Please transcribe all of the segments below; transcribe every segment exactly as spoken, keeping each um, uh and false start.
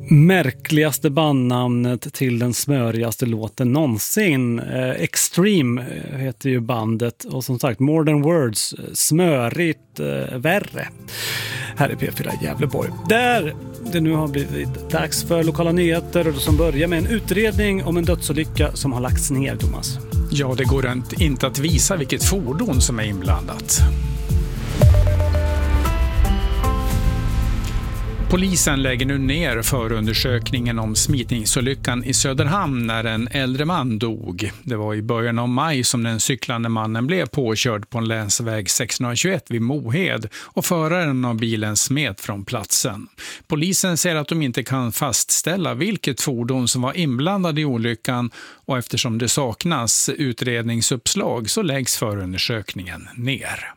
märkligaste bandnamnet till den smörigaste låten någonsin. Eh, Extreme heter ju bandet och som sagt More Than Words, smörigt eh, värre. Här är P fyra Gävleborg. Där det nu har blivit dags för lokala nyheter och som börjar med en utredning om en dödsolycka som har lagts ner, Thomas. Ja, det går inte att visa vilket fordon som är inblandat. Polisen lägger nu ner förundersökningen om smitningsolyckan i Söderhamn när en äldre man dog. Det var i början av maj som den cyklande mannen blev påkörd på en länsväg sexhundratjugoett vid Mohed och föraren av bilen smet från platsen. Polisen säger att de inte kan fastställa vilket fordon som var inblandad i olyckan och eftersom det saknas utredningsuppslag så läggs förundersökningen ner.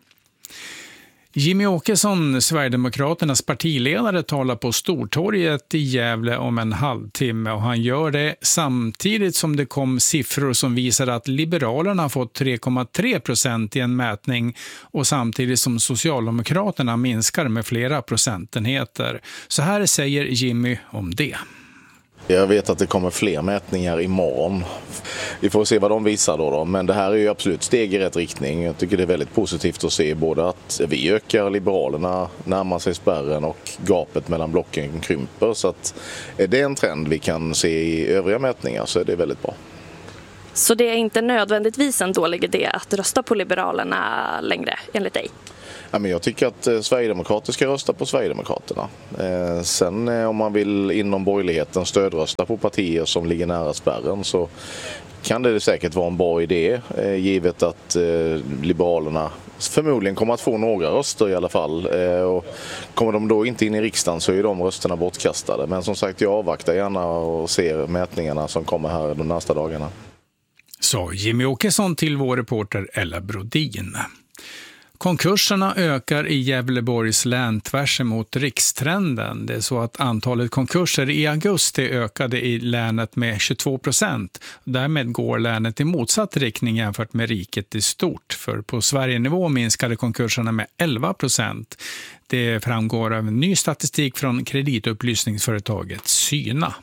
Jimmy Åkesson, Sverigedemokraternas partiledare, talar på Stortorget i Gävle om en halvtimme och han gör det samtidigt som det kom siffror som visar att Liberalerna har fått tre komma tre procent i en mätning och samtidigt som Socialdemokraterna minskar med flera procentenheter. Så här säger Jimmy om det. Jag vet att det kommer fler mätningar imorgon. Vi får se vad de visar då, då. Men det här är ju absolut steg i rätt riktning. Jag tycker det är väldigt positivt att se både att vi ökar, Liberalerna närmar sig spärren och gapet mellan blocken krymper. Så att är det en trend vi kan se i övriga mätningar så är det väldigt bra. Så det är inte nödvändigtvis en dålig idé att rösta på Liberalerna längre, enligt dig? Ja, men jag tycker att eh, Sverigedemokrater ska rösta på Sverigedemokraterna. Eh, sen eh, om man vill inom borgerligheten stödrösta på partier som ligger nära spärren så kan det säkert vara en bra idé eh, givet att eh, Liberalerna förmodligen kommer att få några röster i alla fall. Eh, och kommer de då inte in i riksdagen så är de rösterna bortkastade. Men som sagt, jag avvaktar gärna och ser mätningarna som kommer här de nästa dagarna. Så Jimmy Åkesson till vår reporter Ella Brodin. Konkurserna ökar i Gävleborgs län tvärs emot rikstrenden. Det är så att antalet konkurser i augusti ökade i länet med tjugotvå procent. Därmed går länet i motsatt riktning jämfört med riket i stort. För på Sverigenivå minskade konkurserna med elva procent. Det framgår av en ny statistik från kreditupplysningsföretaget Syna.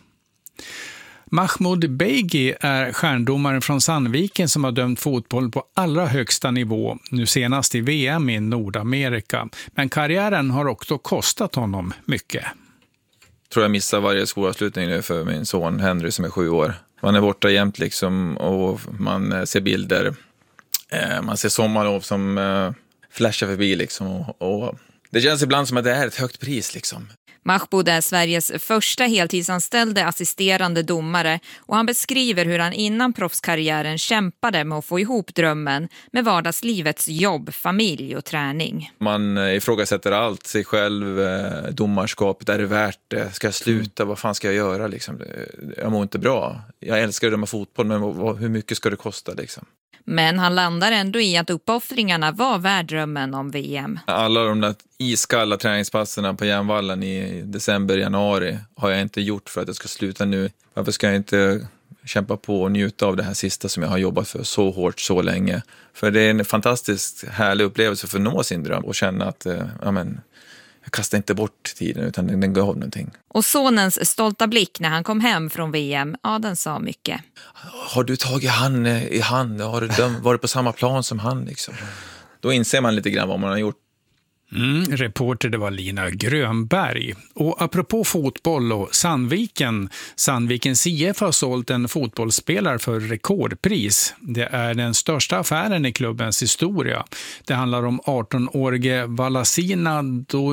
Mahmoud Beigi är stjärndomaren från Sandviken som har dömt fotboll på allra högsta nivå, nu senast i V M i Nordamerika. Men karriären har också kostat honom mycket. Jag tror jag missar varje skolavslutning nu för min son Henry som är sju år. Man är borta jämt liksom och man ser bilder. Man ser sommarlov som flashar förbi liksom och, och det känns ibland som att det är ett högt pris liksom. Mahmoud är Sveriges första heltidsanställde assisterande domare och han beskriver hur han innan proffskarriären kämpade med att få ihop drömmen med vardagslivets jobb, familj och träning. Man ifrågasätter allt, sig själv, domarskapet, är det värt det? Ska jag sluta? Vad fan ska jag göra? Liksom? Jag mår inte bra. Jag älskar att döma fotboll, men hur mycket ska det kosta liksom? Men han landar ändå i att uppoffringarna var värd drömmen om V M. Alla de där iskalla träningspasserna på Järnvallen i december, januari har jag inte gjort för att jag ska sluta nu. Varför ska jag inte kämpa på och njuta av det här sista som jag har jobbat för så hårt så länge? För det är en fantastiskt härlig upplevelse för att nå sin dröm och känna att ja, men, jag kastar inte bort tiden utan den, den gav någonting. Och sonens stolta blick när han kom hem från V M, ja den sa mycket. Har du tagit han i hand? Har du döm- varit på samma plan som han liksom? Då inser man lite grann vad man har gjort. Mm, reporter det var Lina Grönberg. Och apropå fotboll och Sandviken, Sandvikens I F har sålt en fotbollsspelare för rekordpris. Det är den största affären i klubbens historia. Det handlar om arton-årige Valasina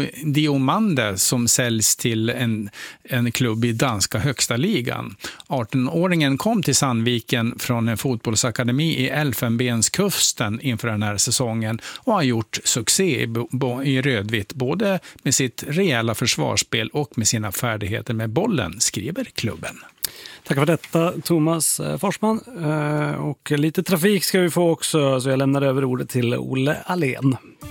Diomande som säljs till en, en klubb i danska högsta ligan. arton-åringen kom till Sandviken från en fotbollsakademi i Elfenbenskusten inför den här säsongen och har gjort succé i bo- i rödvitt, både med sitt rejäla försvarsspel och med sina färdigheter med bollen, skriver klubben. Tack för detta, Thomas Forsman. Och lite trafik ska vi få också, så jag lämnar över ordet till Olle Allén.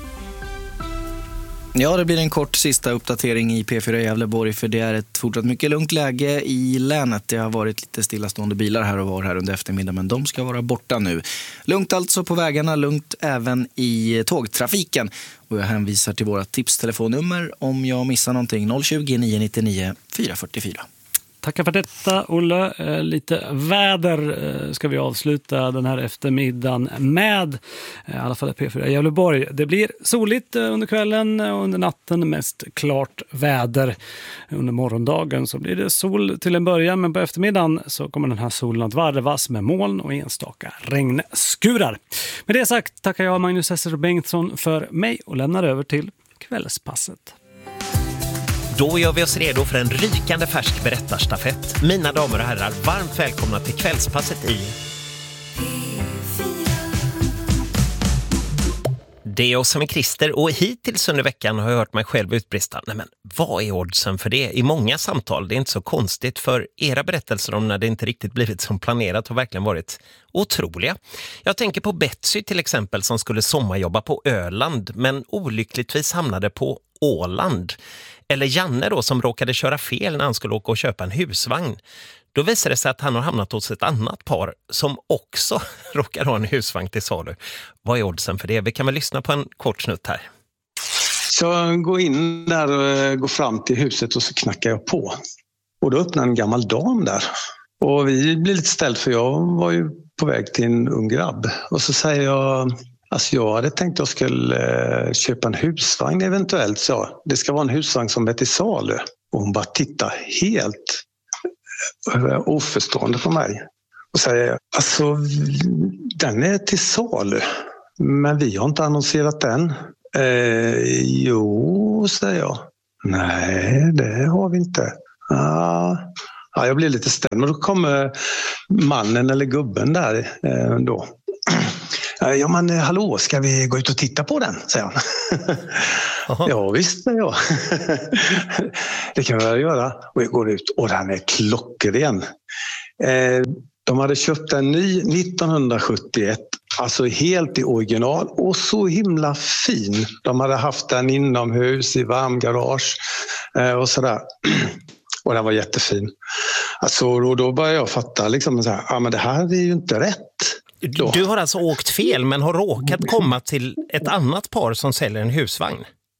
Ja, det blir en kort sista uppdatering i P fyra Gävleborg för det är ett fortsatt mycket lugnt läge i länet. Det har varit lite stillastående bilar här och var här under eftermiddagen, men de ska vara borta nu. Lugnt alltså på vägarna, lugnt även i tågtrafiken. Och jag hänvisar till våra tipstelefonnummer om jag missar någonting. noll tjugo, nio nio nio, fyra fyra fyra. Tackar för detta, Olle. Eh, lite väder eh, ska vi avsluta den här eftermiddagen med. Eh, I alla fall P fyra Gävleborg. Det blir soligt eh, under kvällen och under natten mest klart väder. Under morgondagen så blir det sol till en början, men på eftermiddagen så kommer den här solen att varvas med moln och enstaka regnskurar. Med det sagt tackar jag Magnus Esser Bengtsson för mig och lämnar över till kvällspasset. Då gör vi oss redo för en rykande färsk berättarstafett. Mina damer och herrar, varmt välkomna till kvällspasset i Det är jag som är Christer och hittills under veckan har jag hört mig själv utbrista. Nej men, vad är oddsen för det? I många samtal, det är inte så konstigt för era berättelser om när det inte riktigt blivit som planerat har verkligen varit otroliga. Jag tänker på Betsy till exempel som skulle sommarjobba på Öland men olyckligtvis hamnade på Åland. Eller Janne då som råkade köra fel när han skulle åka och köpa en husvagn. Då visade det sig att han har hamnat hos ett annat par som också råkar ha en husvagn till salu. Vad är oddsen för det? Vi kan väl lyssna på en kort snutt här. Så jag går in där och går fram till huset och så knackar jag på. Och då öppnar en gammal dam där. Och vi blir lite ställd för jag var ju på väg till en ung grabb. Och så säger jag, alltså jag hade tänkt att jag skulle köpa en husvagn eventuellt. Så det ska vara en husvagn som är till salu. Och hon bara tittar helt oförstående på mig och säger, alltså den är till salu men vi har inte annonserat den. Eh, jo, säger jag. Nej, det har vi inte. Ah, ja, jag blir lite ställd, men då kommer mannen eller gubben där eh, då. Ja men hallå, ska vi gå ut och titta på den, säger han. Ja visst, säger jag. Det kan vi väl göra. Och jag går ut och den är klockren. Eh, de hade köpt en ny nittonhundrasjuttioett, alltså helt i original och så himla fin. De hade haft den inomhus i varmgarage eh, och sådär. Och den var jättefin. Alltså då, då började jag fatta liksom så här, ja men det här är ju inte rätt. Då. Du har alltså åkt fel men har råkat komma till ett annat par som säljer en husvagn.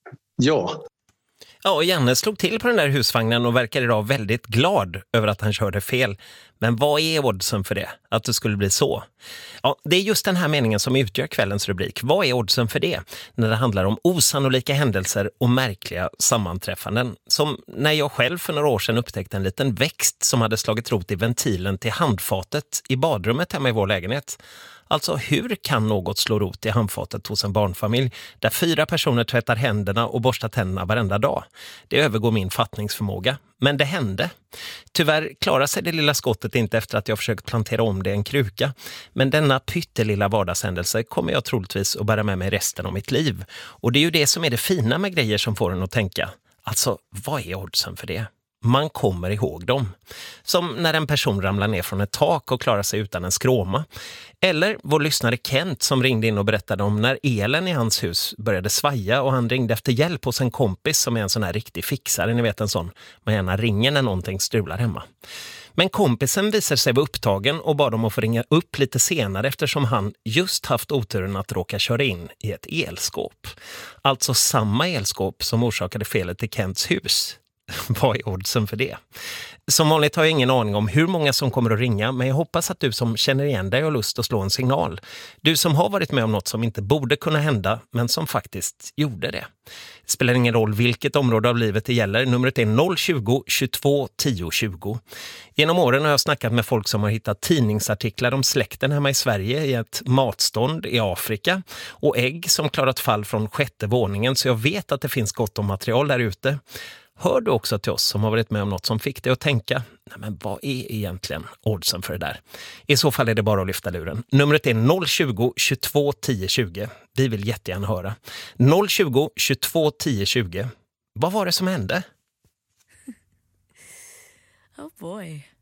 Ja. Ja, och Janne slog till på den där husvagnen och verkar idag väldigt glad över att han körde fel. Men vad är oddsen för det? Att det skulle bli så? Ja, det är just den här meningen som utgör kvällens rubrik. Vad är oddsen för det? När det handlar om osannolika händelser och märkliga sammanträffanden. Som när jag själv för några år sedan upptäckte en liten växt som hade slagit rot i ventilen till handfatet i badrummet hemma i vår lägenhet. Alltså hur kan något slå rot i handfatet hos en barnfamilj där fyra personer tvättar händerna och borstar tänderna varenda dag? Det övergår min fattningsförmåga. Men det hände. Tyvärr klarar sig det lilla skottet inte efter att jag försökt plantera om det i en kruka. Men denna pyttelilla vardagshändelse kommer jag troligtvis att bära med mig resten av mitt liv. Och det är ju det som är det fina med grejer som får en att tänka. Alltså, vad är oddsen för det? Man kommer ihåg dem. Som när en person ramlar ner från ett tak och klarar sig utan en skråma. Eller vår lyssnare Kent som ringde in och berättade om när elen i hans hus började svaja och han ringde efter hjälp hos en kompis som är en sån här riktig fixare, ni vet en sån man gärna ringer när någonting strular hemma. Men kompisen visar sig vara upptagen och bad om att få ringa upp lite senare eftersom han just haft oturen att råka köra in i ett elskåp. Alltså samma elskåp som orsakade felet i Kents hus. Vad är oddsen för det? Som vanligt har jag ingen aning om hur många som kommer att ringa, men jag hoppas att du som känner igen dig har lust att slå en signal. Du som har varit med om något som inte borde kunna hända, men som faktiskt gjorde det. Det spelar ingen roll vilket område av livet det gäller. Numret är noll tjugo, tjugotvå, tio, tjugo. Genom åren har jag snackat med folk som har hittat tidningsartiklar om släkten hemma i Sverige i ett matstånd i Afrika och ägg som klarat fall från sjätte våningen, så jag vet att det finns gott om material där ute. Hör du också till oss som har varit med om något som fick dig att tänka, nej men vad är egentligen oddsen för det där? I så fall är det bara att lyfta luren. Numret är noll tjugo, tjugotvå, tio, tjugo. Vi vill jättegärna höra. noll tjugo, tjugotvå, tio, tjugo. Vad var det som hände? Oh boy.